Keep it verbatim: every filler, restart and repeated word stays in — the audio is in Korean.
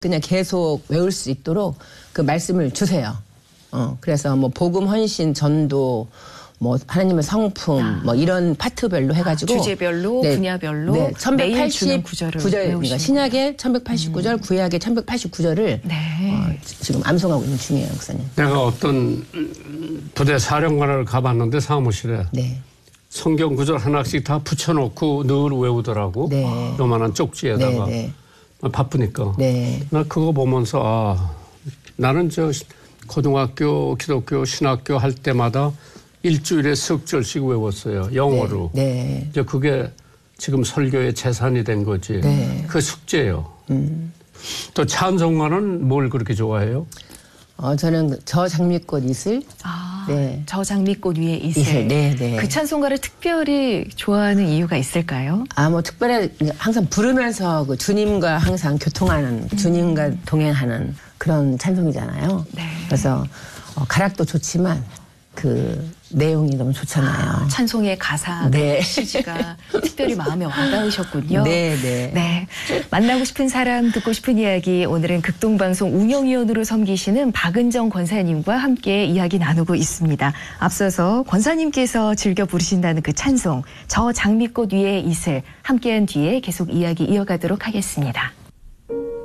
그냥 계속 외울 수 있도록 그 말씀을 주세요. 어, 그래서 뭐 복음, 헌신, 전도, 뭐 하나님의 성품, 아. 뭐 이런 파트별로 해가지고 아, 주제별로, 네, 분야별로 네, 천백팔십 구절을 구절, 그러니까 신약의 천백팔십구 절, 음. 구약의 천백팔십구 절을 네. 어, 지금 암송하고 있는 중이에요, 목사님. 내가 어떤 부대 사령관을 가봤는데 사무실에 네. 성경 구절 하나씩 다 붙여놓고 늘 외우더라고. 네. 요만한 쪽지에다가. 네, 네. 바쁘니까. 네. 나 그거 보면서 아 나는 저 고등학교 기독교 신학교 할 때마다 일주일에 석 절씩 외웠어요. 영어로. 네. 네. 이제 그게 지금 설교의 재산이 된 거지. 네. 그 숙제예요. 음. 또 찬송가는 뭘 그렇게 좋아해요? 어, 저는 저 장미꽃 이슬. 아, 네. 저 장미꽃 위에 이슬. 이슬. 네, 네. 그 찬송가를 특별히 좋아하는 이유가 있을까요? 아, 뭐 특별히 항상 부르면서 그 주님과 항상 교통하는, 음. 주님과 동행하는 그런 찬송이잖아요. 네. 그래서 어, 가락도 좋지만 그 내용이 너무 좋잖아요. 아, 찬송의 가사, 네. 시지가 특별히 마음에 와닿으셨군요. 네, 네. 네. 만나고 싶은 사람, 듣고 싶은 이야기. 오늘은 극동방송 운영위원으로 섬기시는 박은정 권사님과 함께 이야기 나누고 있습니다. 앞서서 권사님께서 즐겨 부르신다는 그 찬송, 저 장미꽃 위에 이슬, 함께한 뒤에 계속 이야기 이어가도록 하겠습니다.